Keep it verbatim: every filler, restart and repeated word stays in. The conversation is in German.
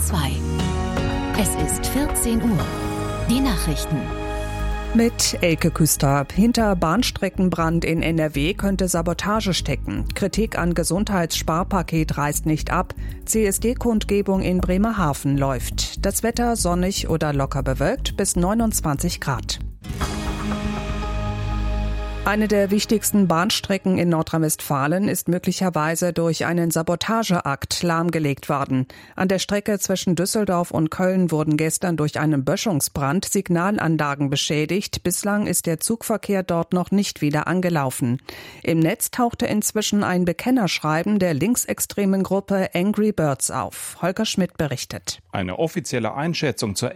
zwei. Es ist vierzehn Uhr. Die Nachrichten. Mit Elke Küstab. Hinter Bahnstreckenbrand in N R W könnte Sabotage stecken. Kritik an Gesundheitssparpaket reißt nicht ab. C S D-Kundgebung in Bremerhaven läuft. Das Wetter sonnig oder locker bewölkt bis neunundzwanzig Grad. Eine der wichtigsten Bahnstrecken in Nordrhein-Westfalen ist möglicherweise durch einen Sabotageakt lahmgelegt worden. An der Strecke zwischen Düsseldorf und Köln wurden gestern durch einen Böschungsbrand Signalanlagen beschädigt. Bislang ist der Zugverkehr dort noch nicht wieder angelaufen. Im Netz tauchte inzwischen ein Bekennerschreiben der linksextremen Gruppe Angry Birds auf. Holger Schmidt berichtet. Eine offizielle Einschätzung zur